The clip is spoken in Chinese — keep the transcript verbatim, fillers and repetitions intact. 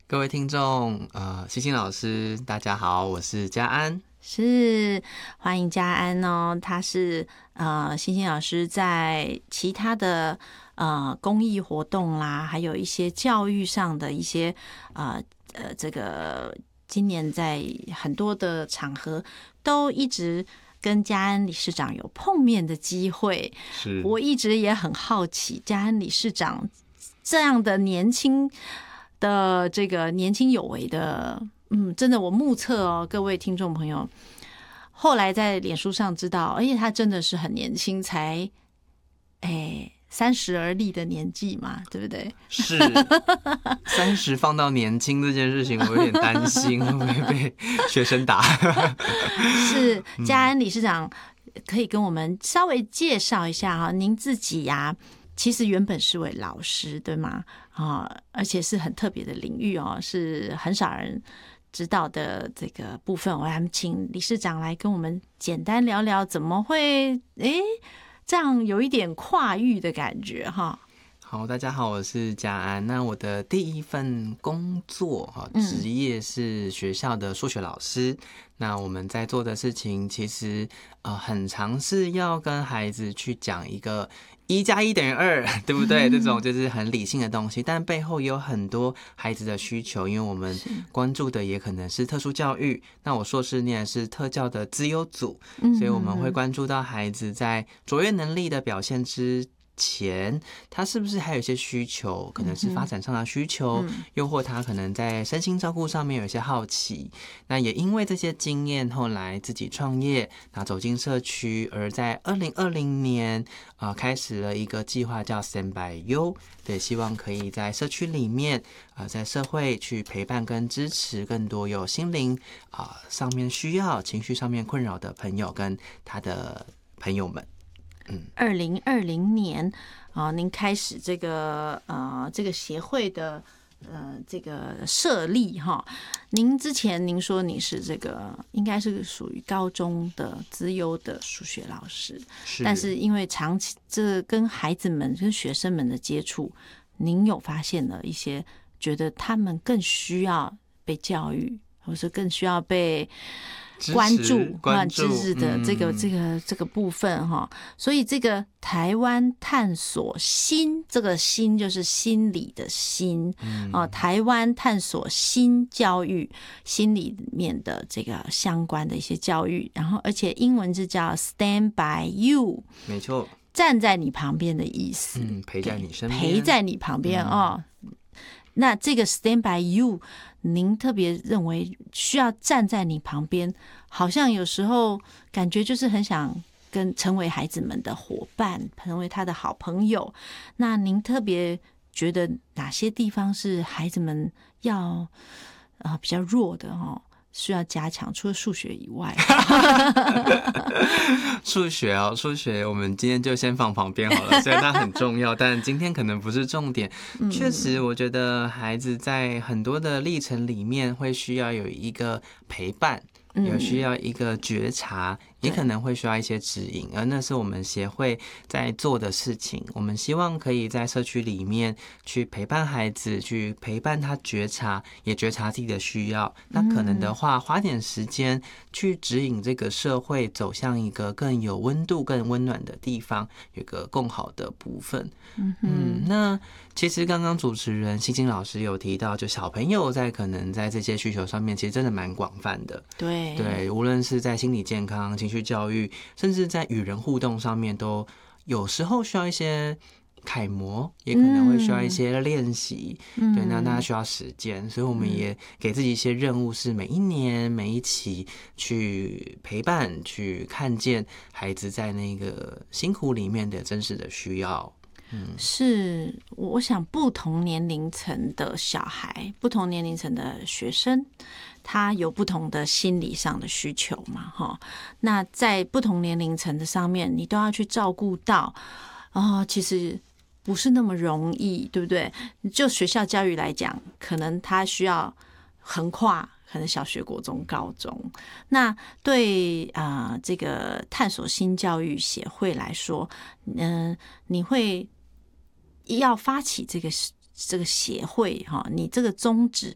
各位听众，呃，星星老师，大家好，我是嘉安， 是欢迎嘉安哦。他是呃，星星老师在其他的呃公益活动啦，还有一些教育上的一些呃呃，这个今年在很多的场合都一直跟嘉安理事长有碰面的机会。 是我一直也很好奇，嘉安理事长这样的年轻的这个年轻有为的，嗯，真的我目测哦，各位听众朋友，后来在脸书上知道，而且他真的是很年轻，才哎三十而立的年纪嘛，对不对？ 是三十放到年轻这件事情，我有点担心会不会被学生打。 是嘉安理事长，可以跟我们稍微介绍一下哈，您自己呀、啊。其实原本是位老师，对吗？啊，而且是很特别的领域哦，是很少人知道的这个部分。我们请理事长来跟我们简单聊聊，怎么会诶这样有一点跨域的感觉哈？ 好，大家好，我是嘉安。那我的第一份工作哈，职业是学校的数学老师。嗯、那我们在做的事情，其实呃，很常是要跟孩子去讲一个一加一等于二，对不对？这种就是很理性的东西，但背后也有很多孩子的需求，因为我们关注的也可能是特殊教育。那我硕士念的是特教的资优组，所以我们会关注到孩子在卓越能力的表现之前，他是不是还有一些需求，可能是发展上的需求，嗯、又或他可能在身心照顾上面有一些好奇。那也因为这些经验，后来自己创业，那走进社区，而在二零二零年啊、呃，开始了一个计划叫 Stand by You， 对，希望可以在社区里面啊、呃，在社会去陪伴跟支持更多有心灵啊、呃、上面需要、情绪上面困扰的朋友跟他的朋友们。 二零二零年啊，您开始这个呃这个协会的呃这个设立哈。您之前您说你是这个应该是属于高中的资优的数学老师，是但是因为长期这跟孩子们跟学生们的接触，您有发现了一些觉得他们更需要被教育，或是更需要被关注、关注知识的这个、嗯、这个、这个部分哈，所以这个台湾探索新，这个新就是心理的心、嗯、啊，台湾探索新教育，心里面的这个相关的一些教育，然后而且英文是叫 Stand by You， 没错， 站在你旁边的意思， 嗯，陪在你身边， 陪在你旁边啊、嗯哦。那这个 Stand by You， 您特别认为需要站在你旁边，好像有时候感觉就是很想跟成为孩子们的伙伴，成为他的好朋友。那您特别觉得哪些地方是孩子们要呃比较弱的哦？需要加强，除了数学以外。 数学哦，数学我们今天就先放旁边好了，虽然它很重要，但今天可能不是重点。确实，我觉得孩子在很多的历程里面会需要有一个陪伴，有需要一个觉察，也可能会需要一些指引，而那是我们协会在做的事情。我们希望可以在社区里面去陪伴孩子，去陪伴他觉察，也觉察自己的需要。那可能的话，花点时间去指引这个社会走向一个更有温度、更温暖的地方，有个更好的部分。嗯, 嗯那其实刚刚主持人星星老师有提到，就小朋友在可能在这些需求上面，其实真的蛮广泛的。 对对，无论是在心理健康、情绪教育，甚至在与人互动上面，都有时候需要一些楷模，也可能会需要一些练习。嗯、对，那大家需要时间，所以我们也给自己一些任务，是每一年、每一期去陪伴、去看见孩子在那个辛苦里面的真实的需要。嗯， 是，我想不同年龄层的小孩，不同年龄层的学生，他有不同的心理上的需求嘛，哈。那在不同年龄层的上面，你都要去照顾到，哦，其实不是那么容易，对不对？就学校教育来讲，可能他需要横跨。可能小学、国中、高中，那对啊、呃，这个探索新教育协会来说，嗯、呃，你会要发起这个这个协会哈，你这个宗旨